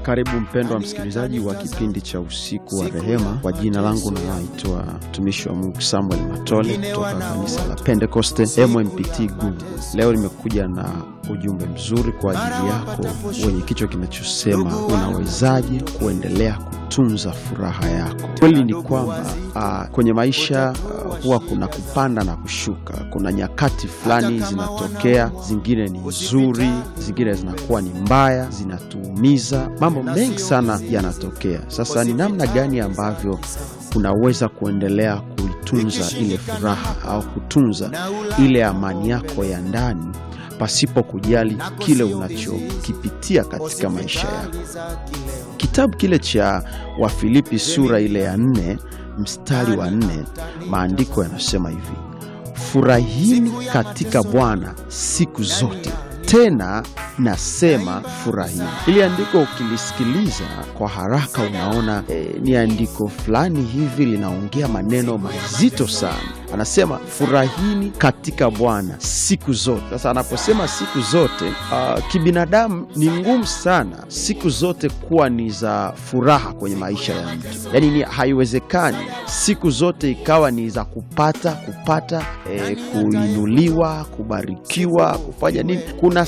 Karibu mpendwa msikilizaji wa kipindi cha usiku wa rehema. Kwa jina langu naitwa mtumishi wa Mungu Samuel Matole kutoka kanisa la Pentecoste MMPT Gungu. Leo nimekuja na ujumbe mzuri kwa ajili yako wenye kichwa kinachosema unawezaje kuendelea kutunza furaha yako. Kweli ni kwamba kwenye maisha huwa kuna kupanda na kushuka. Kuna nyakati fulani zinatokea, zingine ni nzuri, zingine zinakuwa ni mbaya, zinatuumiza. Mambo mengi sana yanatokea. Sasa ni namna gani ambavyo unaweza kuendelea kuitunza ile furaha au kutunza ile amani yako ya ndani pasipo kujali kile unachokipitia katika maisha yako. Kitabu kile cha Wafilipi sura ile ya 4 mstari wa 4, maandiko yanasema hivi: furahini katika Bwana siku zote, tena nasema furahini. Ili andiko ukilisikiliza kwa haraka unaona ni andiko fulani hivi linaongea maneno mazito sana. Anasema furahini katika Bwana siku zote. Sasa anaposema siku zote, kibinadamu ni ngumu sana siku zote kuwa ni za furaha kwenye maisha ya mtu. Yaani ni haiwezekani siku zote ikawa ni za kupata, kuinuliwa, kubarikiwa, kufanya nini. Kuna